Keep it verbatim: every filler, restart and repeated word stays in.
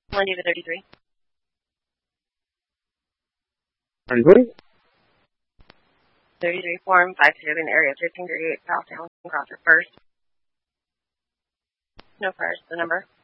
Lindy to thirty-three. thirty-three? thirty-three form, five seven, area fifteen thirty-eight, South Town, Crawford first. No cars, the number.